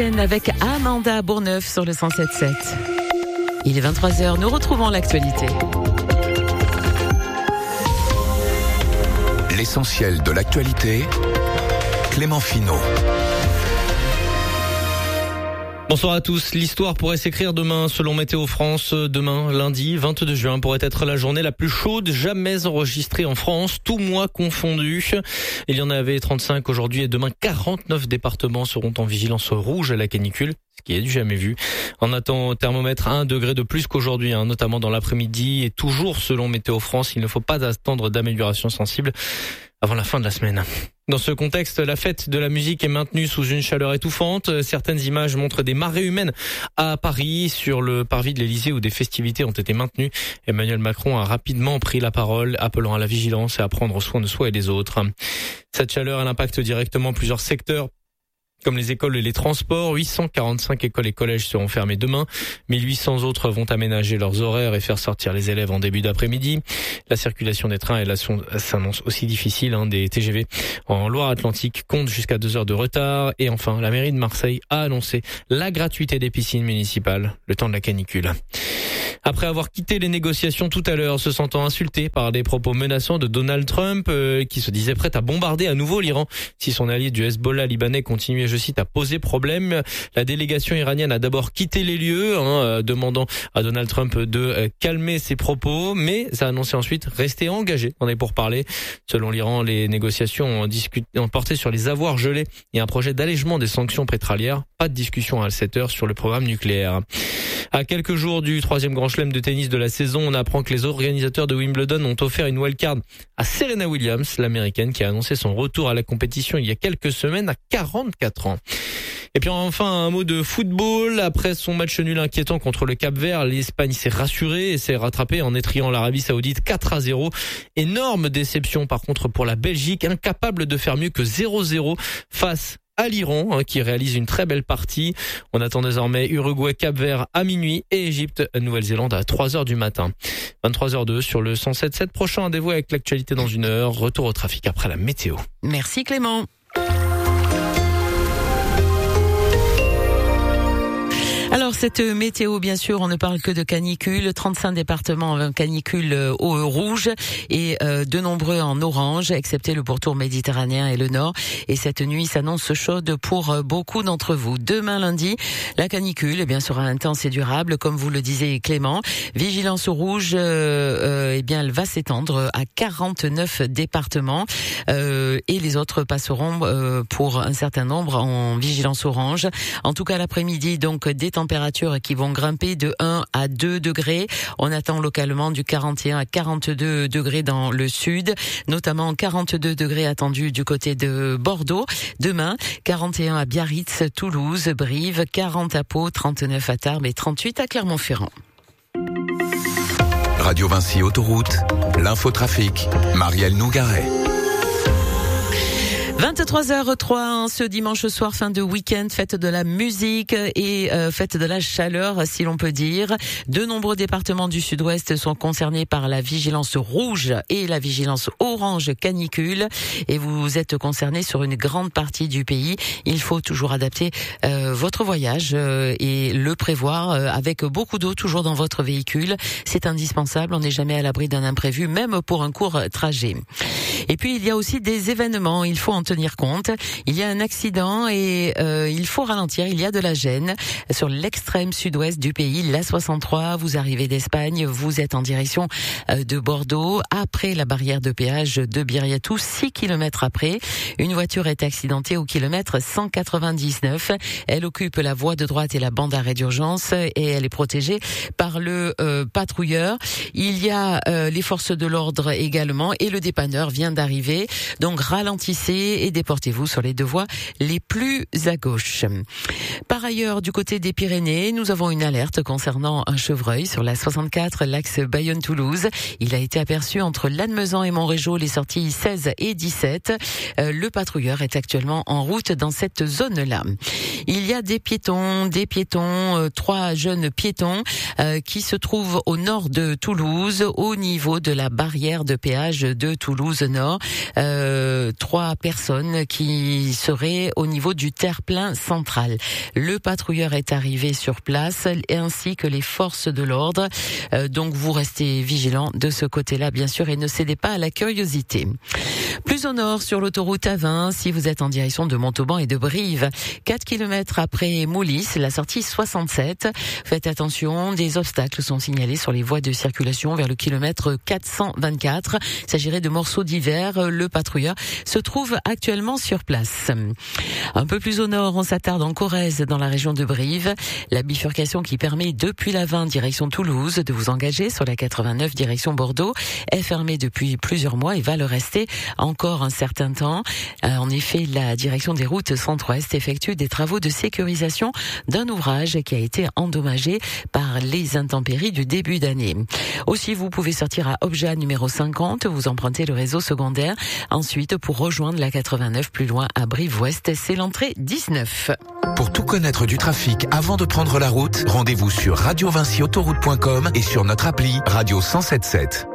Avec Amanda Bourneuf sur le 107.7. Il est 23h, nous retrouvons l'actualité. L'essentiel de l'actualité, Clément Finot. Bonsoir à tous. L'histoire pourrait s'écrire demain selon Météo France. Demain, lundi 22 juin, pourrait être la journée la plus chaude jamais enregistrée en France, tout mois confondu. Il y en avait 35 aujourd'hui et demain 49 départements seront en vigilance rouge à la canicule, ce qui est du jamais vu. On attend au thermomètre 1 degré de plus qu'aujourd'hui, notamment dans l'après-midi et toujours selon Météo France, il ne faut pas attendre d'amélioration sensible avant la fin de la semaine. Dans ce contexte, la fête de la musique est maintenue sous une chaleur étouffante. Certaines images montrent des marées humaines à Paris, sur le parvis de l'Élysée où des festivités ont été maintenues. Emmanuel Macron a rapidement pris la parole, appelant à la vigilance et à prendre soin de soi et des autres. Cette chaleur, elle impacte directement plusieurs secteurs, comme les écoles et les transports. 845 écoles et collèges seront fermés demain. 1800 autres vont aménager leurs horaires et faire sortir les élèves en début d'après-midi. La circulation des trains s'annonce aussi difficile. Des TGV en Loire-Atlantique comptent jusqu'à 2 heures de retard. Et enfin, la mairie de Marseille a annoncé la gratuité des piscines municipales le temps de la canicule. Après avoir quitté les négociations tout à l'heure, se sentant insulté par des propos menaçants de Donald Trump, qui se disait prêt à bombarder à nouveau l'Iran si son allié du Hezbollah libanais continuait, je cite, à poser problème. La délégation iranienne a d'abord quitté les lieux, demandant à Donald Trump de calmer ses propos, mais a annoncé ensuite rester engagé dans les pourparlers. Selon l'Iran, les négociations ont porté sur les avoirs gelés et un projet d'allègement des sanctions pétrolières. Pas de discussion à 7 heures sur le programme nucléaire. À quelques jours du 3e grand chelem de tennis de la saison, on apprend que les organisateurs de Wimbledon ont offert une wildcard à Serena Williams, l'américaine qui a annoncé son retour à la compétition il y a quelques semaines à 44 ans. Et puis enfin, un mot de football. Après son match nul inquiétant contre le Cap-Vert, l'Espagne s'est rassurée et s'est rattrapée en étriant l'Arabie Saoudite 4-0. Énorme déception par contre pour la Belgique, incapable de faire mieux que 0-0 face à l'Iran, qui réalise une très belle partie. On attend désormais Uruguay-Cap-Vert à minuit et Égypte-Nouvelle-Zélande à 3h du matin. 23h02 sur le 107.7. Prochain rendez-vous avec l'actualité dans une heure. Retour au trafic après la météo. Merci Clément. Alors cette météo, bien sûr, on ne parle que de canicule. 35 départements en canicule au rouge et de nombreux en orange, excepté le pourtour méditerranéen et le nord. Et cette nuit s'annonce chaude pour beaucoup d'entre vous. Demain lundi, la canicule sera intense et durable, comme vous le disiez Clément. Vigilance au rouge, elle va s'étendre à 49 départements et les autres passeront pour un certain nombre en vigilance orange. En tout cas l'après-midi, donc des températures qui vont grimper de 1 à 2 degrés. On attend localement du 41 à 42 degrés dans le sud, notamment 42 degrés attendus du côté de Bordeaux. Demain, 41 à Biarritz, Toulouse, Brive, 40 à Pau, 39 à Tarbes et 38 à Clermont-Ferrand. Radio Vinci Autoroute, l'infotrafic, Marielle Nougaret. 23h03 ce dimanche soir, fin de week-end, fête de la musique et fête de la chaleur, si l'on peut dire. De nombreux départements du sud-ouest sont concernés par la vigilance rouge et la vigilance orange canicule. Et vous êtes concernés sur une grande partie du pays. Il faut toujours adapter votre voyage et le prévoir avec beaucoup d'eau toujours dans votre véhicule. C'est indispensable, on n'est jamais à l'abri d'un imprévu, même pour un court trajet. Et puis il y a aussi des événements, il faut en tenir compte. Il y a un accident et il faut ralentir, il y a de la gêne sur l'extrême sud-ouest du pays, l'A63, vous arrivez d'Espagne, vous êtes en direction de Bordeaux, après la barrière de péage de Biriatou, 6 km après, une voiture est accidentée au kilomètre 199. Elle occupe la voie de droite et la bande d'arrêt d'urgence et elle est protégée par le patrouilleur. Il y a les forces de l'ordre également et le dépanneur vient d'arriver. Donc ralentissez et déportez-vous sur les deux voies les plus à gauche. Par ailleurs, du côté des Pyrénées, nous avons une alerte concernant un chevreuil sur la 64, l'axe Bayonne-Toulouse. Il a été aperçu entre Lannemezan et Montrégeau, les sorties 16 et 17. Le patrouilleur est actuellement en route dans cette zone-là. Il y a des piétons, 3 jeunes piétons qui se trouvent au nord de Toulouse, au niveau de la barrière de péage de Toulouse-Nord. 3 personnes qui seraient au niveau du terre-plein central. Le patrouilleur est arrivé sur place et ainsi que les forces de l'ordre. Donc vous restez vigilants de ce côté-là, bien sûr, et ne cédez pas à la curiosité. Plus au nord, sur l'autoroute A20, si vous êtes en direction de Montauban et de Brive, 4 km après Moulis, la sortie 67. Faites attention, des obstacles sont signalés sur les voies de circulation vers le kilomètre 424. Il s'agirait de morceaux divers. Le patrouilleur se trouve actuellement sur place. Un peu plus au nord, on s'attarde en Corrèze, dans la région de Brive. La bifurcation qui permet depuis la 20 direction Toulouse de vous engager sur la 89 direction Bordeaux est fermée depuis plusieurs mois et va le rester encore un certain temps. En effet, la direction des routes centre-ouest effectue des travaux de sécurisation d'un ouvrage qui a été endommagé par les intempéries du début d'année. Aussi, vous pouvez sortir à Obja numéro 50, vous empruntez le réseau secondaire. Ensuite, pour rejoindre la 89 plus loin à Brive-Ouest, c'est l'entrée 19. Pour tout connaître du trafic avant de prendre la route, rendez-vous sur radiovinciautoroute.com et sur notre appli Radio 107.7.